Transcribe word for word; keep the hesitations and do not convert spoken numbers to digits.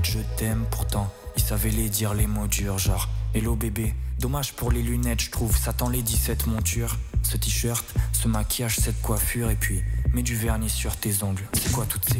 je t'aime. Pourtant, il savait les dire les mots durs, genre hello bébé, dommage pour les lunettes, je trouve, ça tend les dix-sept montures. Ce t-shirt, ce maquillage, cette coiffure, et puis mets du vernis sur tes ongles. C'est quoi toutes ces